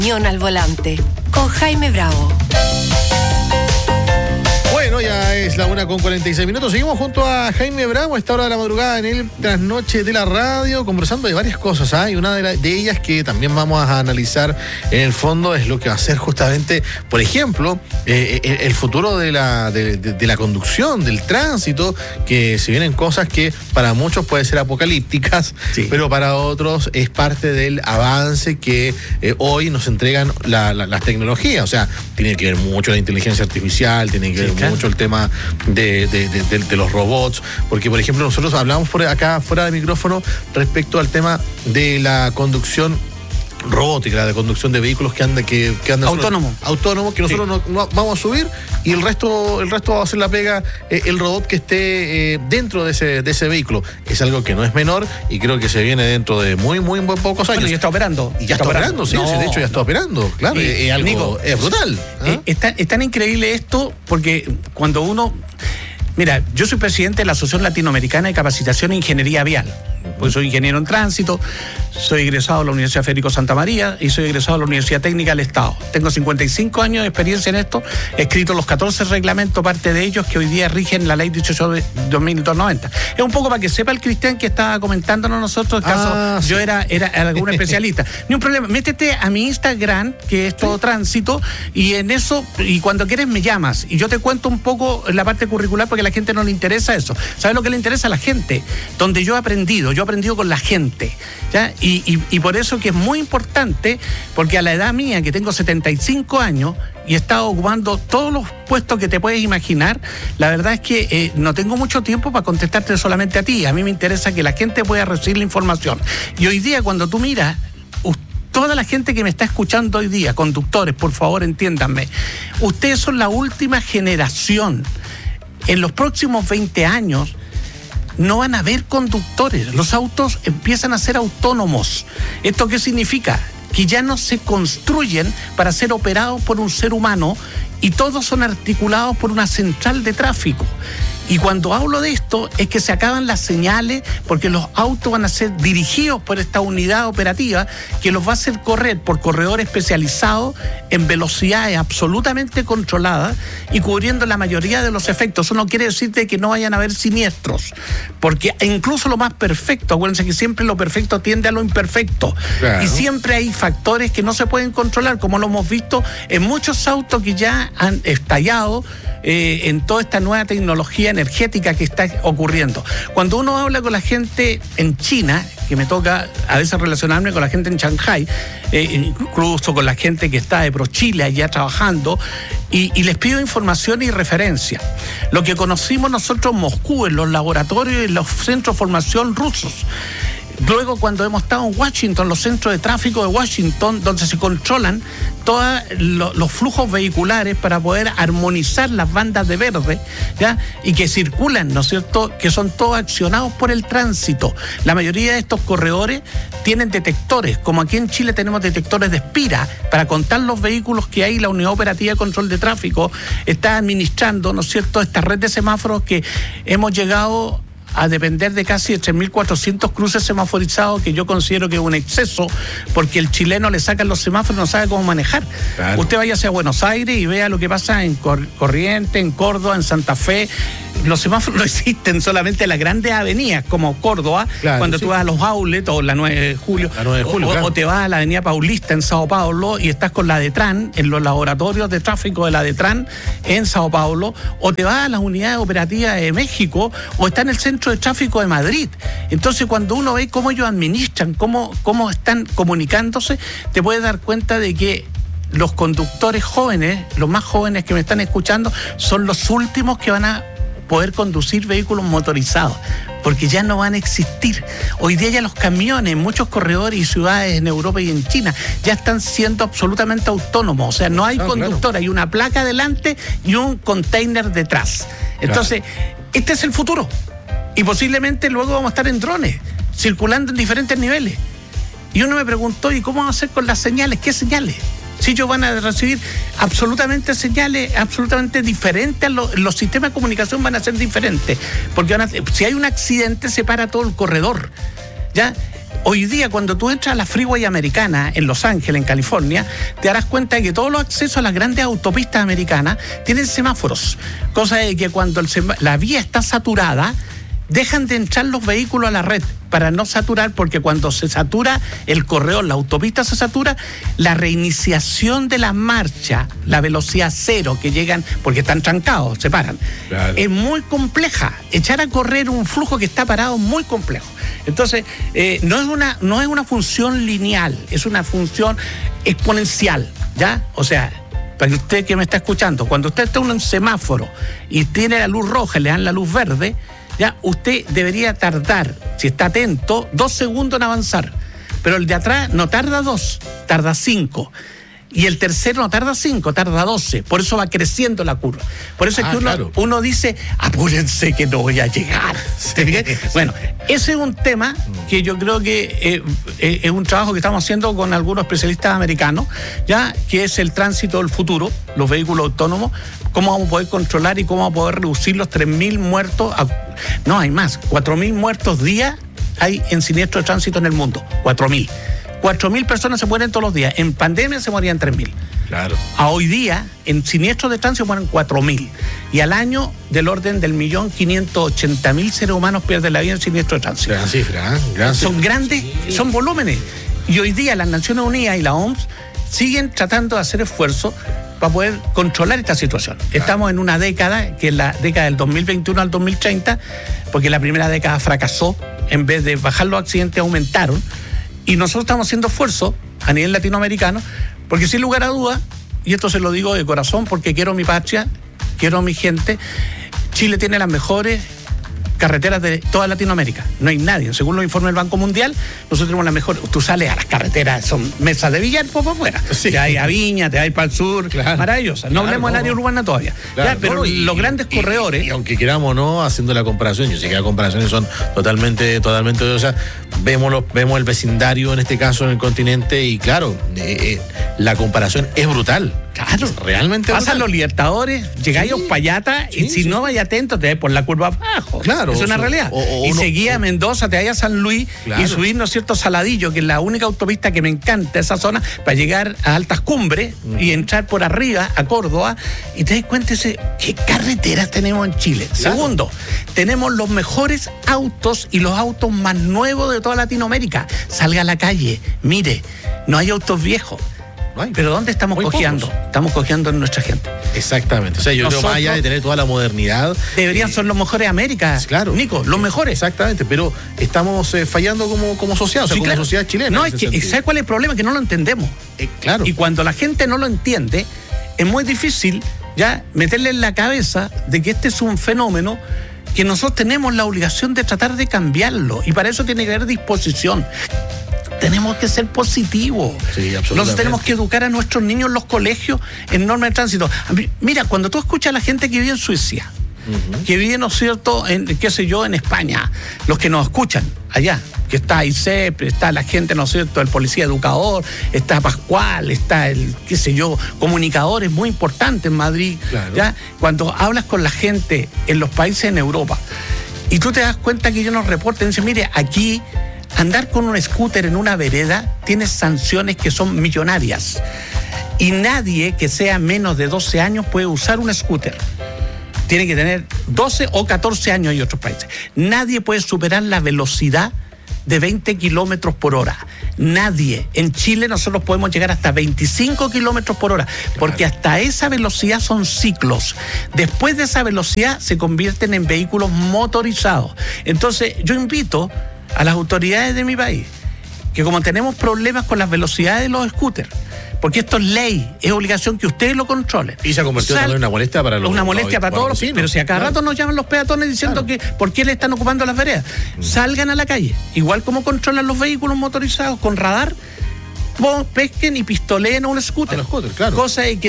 Unión al volante, con Jaime Bravo. Bueno, ya es la 1:46. Seguimos junto a Jaime Bravo a esta hora de la madrugada en el Trasnoche de la Radio, conversando de varias cosas, y una de ellas que también vamos a analizar en el fondo es lo que va a ser justamente, por ejemplo, el futuro de la conducción, del tránsito, que si vienen cosas que para muchos pueden ser apocalípticas, sí, pero para otros es parte del avance que hoy nos entregan las tecnologías. O sea, tiene que ver mucho la inteligencia artificial, tiene que ver mucho el tema de los robots, porque por ejemplo nosotros hablamos por acá fuera de micrófono respecto al tema de la conducción robótica, de conducción de vehículos que andan autónomos, que nosotros no vamos a subir y el resto va a hacer la pega el robot que esté dentro de ese vehículo. Es algo que no es menor y creo que se viene dentro de muy pocos años. Bueno, ya está operando. Y ya está operando, sí, de hecho ya está operando, claro, es algo, Nico, es brutal. Es tan increíble esto porque cuando uno... Mira, yo soy presidente de la Asociación Latinoamericana de Capacitación e Ingeniería Vial. Pues soy ingeniero en tránsito, soy egresado de la Universidad Federico Santa María y soy egresado de la Universidad Técnica del Estado. Tengo 55 años de experiencia en esto, he escrito los 14 reglamentos, parte de ellos que hoy día rigen la ley 18 de 2290. Es un poco para que sepa el Cristian que estaba comentándonos nosotros, el caso, yo era algún especialista. Ni un problema, métete a mi Instagram, que es todo tránsito, y en eso, y cuando quieres me llamas, y yo te cuento un poco la parte curricular, porque a la gente no le interesa eso. ¿Sabes lo que le interesa a la gente? Donde yo he aprendido con la gente, ¿ya? Y por eso que es muy importante, porque a la edad mía, que tengo 75 años y he estado ocupando todos los puestos que te puedes imaginar, la verdad es que no tengo mucho tiempo para contestarte solamente a ti. A mí me interesa que la gente pueda recibir la información. Y hoy día, cuando tú miras, toda la gente que me está escuchando hoy día, conductores, por favor, entiéndanme, ustedes son la última generación. En los próximos 20 años no van a haber conductores, los autos empiezan a ser autónomos. ¿Esto qué significa? Que ya no se construyen para ser operados por un ser humano y todos son articulados por una central de tráfico. Y cuando hablo de esto es que se acaban las señales, porque los autos van a ser dirigidos por esta unidad operativa que los va a hacer correr por corredores especializados en velocidades absolutamente controladas y cubriendo la mayoría de los efectos. Eso no quiere decir que no vayan a haber siniestros, porque incluso lo más perfecto, acuérdense que siempre lo perfecto tiende a lo imperfecto. Claro. Y siempre hay factores que no se pueden controlar, como lo hemos visto en muchos autos que ya han estallado en toda esta nueva tecnología energética que está ocurriendo. Cuando uno habla con la gente en China, que me toca a veces relacionarme con la gente en Shanghái, incluso con la gente que está de ProChile allá trabajando, y les pido información y referencia. Lo que conocimos nosotros en Moscú, en los laboratorios y los centros de formación rusos. Luego, cuando hemos estado en Washington, los centros de tráfico de Washington, donde se controlan todos los flujos vehiculares para poder armonizar las bandas de verde, ¿ya? Y que circulan, ¿no es cierto?, que son todos accionados por el tránsito. La mayoría de estos corredores tienen detectores, como aquí en Chile tenemos detectores de espira para contar los vehículos que hay. La Unidad Operativa de Control de Tráfico está administrando, ¿no es cierto?, esta red de semáforos que hemos llegado a depender de casi 3.400 cruces semaforizados, que yo considero que es un exceso, porque el chileno le sacan los semáforos y no sabe cómo manejar. Claro. Usted vaya hacia Buenos Aires y vea lo que pasa en Corrientes, en Córdoba, en Santa Fe. Los semáforos no existen solamente en las grandes avenidas, como Córdoba, claro, cuando tú vas a los outlets, o la 9 de julio, claro, o te vas a la avenida Paulista en Sao Paulo y estás con la DETRAN, en los laboratorios de tráfico de la DETRAN en Sao Paulo, o te vas a las unidades operativas de México, o está en el centro de tráfico de Madrid. Entonces, cuando uno ve cómo ellos administran, cómo están comunicándose, te puedes dar cuenta de que los conductores jóvenes, los más jóvenes que me están escuchando, son los últimos que van a poder conducir vehículos motorizados, porque ya no van a existir. Hoy día ya los camiones en muchos corredores y ciudades en Europa y en China ya están siendo absolutamente autónomos. O sea, no hay conductor, claro, hay una placa delante y un container detrás. Entonces, este es el futuro. Y posiblemente luego vamos a estar en drones, circulando en diferentes niveles. Y uno me preguntó, ¿y cómo vamos a hacer con las señales? ¿Qué señales? Si ellos van a recibir absolutamente señales absolutamente diferentes, los sistemas de comunicación van a ser diferentes, porque si hay un accidente se para todo el corredor, ¿ya? Hoy día, cuando tú entras a la Freeway Americana en Los Ángeles, en California, te darás cuenta de que todos los accesos a las grandes autopistas americanas tienen semáforos. Cosa de que cuando la vía está saturada, dejan de entrar los vehículos a la red para no saturar, porque cuando se satura el corredor, la autopista se satura, la reiniciación de la marcha, la velocidad cero que llegan, porque están trancados, se paran, claro, es muy compleja. Echar a correr un flujo que está parado es muy complejo. Entonces, no es una función lineal, es una función exponencial, ¿ya? O sea, para usted que me está escuchando, cuando usted está en un semáforo y tiene la luz roja y le dan la luz verde, ya usted debería tardar, si está atento, 2 segundos en avanzar. Pero el de atrás no tarda 2, tarda 5. Y el tercero no tarda 5, tarda 12. Por eso va creciendo la curva. Por eso es que uno dice, apúrense que no voy a llegar. Bueno, ese es un tema que yo creo que es un trabajo que estamos haciendo con algunos especialistas americanos, ya, que es el tránsito del futuro, los vehículos autónomos, cómo vamos a poder controlar y cómo vamos a poder reducir los 3.000 muertos. No, hay más, 4.000 muertos día hay en siniestro de tránsito en el mundo, 4.000. 4.000 personas se mueren todos los días. En pandemia se morían 3.000. Claro. A hoy día, en siniestros de tránsito mueren 4.000. Y al año, del orden del 1.580.000 seres humanos pierden la vida en siniestros de tránsito. Gran cifra, ¿eh? Son grandes, son volúmenes. Y hoy día las Naciones Unidas y la OMS siguen tratando de hacer esfuerzos para poder controlar esta situación. Claro. Estamos en una década, que es la década del 2021 al 2030, porque la primera década fracasó. En vez de bajar los accidentes, aumentaron. Y nosotros estamos haciendo esfuerzos a nivel latinoamericano, porque sin lugar a dudas, y esto se lo digo de corazón porque quiero mi patria, quiero a mi gente, Chile tiene las mejores carreteras de toda Latinoamérica. No hay nadie. Según los informes del Banco Mundial, nosotros tenemos las mejores. Tú sales a las carreteras, son mesas de billar, por afuera. Sí. Te vas a Viña, te vas para el sur, claro, maravillosas. No hablemos del área urbana todavía. Claro, ya, pero los grandes corredores. Y aunque queramos no, haciendo la comparación, yo sé que las comparaciones son totalmente, o sea, vemos el vecindario en este caso en el continente y claro, la comparación es brutal. Claro, realmente pasan los Libertadores, llegáis a Uspallata y si no vais atento te vais por la curva abajo. Claro. Es una realidad. Y seguía a Mendoza, te vais a San Luis, claro, y subir, ¿no es cierto?, Saladillo, que es la única autopista que me encanta, esa zona, para llegar a altas cumbres y entrar por arriba a Córdoba y te das cuenta de qué carreteras tenemos en Chile. Claro. Segundo, tenemos los mejores autos y los autos más nuevos de toda Latinoamérica. Salga a la calle, mire, no hay autos viejos. No hay. Pero ¿dónde estamos cojeando? Pocos. Estamos cojeando en nuestra gente. Exactamente. O sea, yo creo más allá de tener toda la modernidad. Deberían ser los mejores de América. Claro. Nico, los mejores. Exactamente, pero estamos fallando como sociedad, o sea, como sociedad chilena. No, es que, ¿sabes cuál es el problema? Que no lo entendemos. Claro. Y cuando la gente no lo entiende, es muy difícil ya meterle en la cabeza de que este es un fenómeno que nosotros tenemos la obligación de tratar de cambiarlo. Y para eso tiene que haber disposición. Tenemos que ser positivos. Sí, absolutamente. Nosotros tenemos que educar a nuestros niños en los colegios en normas de tránsito. Mira, cuando tú escuchas a la gente que vive en Suecia, que vive, ¿no es cierto?, en España, los que nos escuchan allá, que está ICEP, está la gente, ¿no es cierto?, el policía educador, está Pascual, está el, comunicadores muy importantes en Madrid. Claro. ¿Ya? Cuando hablas con la gente en los países en Europa y tú te das cuenta que ellos nos reportan y dicen, mire, aquí andar con un scooter en una vereda tiene sanciones que son millonarias. Y nadie que sea menos de 12 años puede usar un scooter. Tiene que tener 12 o 14 años en otros países. Nadie puede superar la velocidad de 20 kilómetros por hora. Nadie. En Chile nosotros podemos llegar hasta 25 kilómetros por hora, porque hasta esa velocidad son ciclos. Después de esa velocidad se convierten en vehículos motorizados. Entonces yo invito a las autoridades de mi país, que como tenemos problemas con las velocidades de los scooters, porque esto es ley, es obligación que ustedes lo controlen. Y se ha convertido también en una molestia para los... Una molestia para todos los vecinos. Pero si a cada rato nos llaman los peatones diciendo que por qué le están ocupando las veredas. Salgan a la calle, igual como controlan los vehículos motorizados con radar, pesquen y pistoleen a un scooter. A los scooters, claro. Cosa que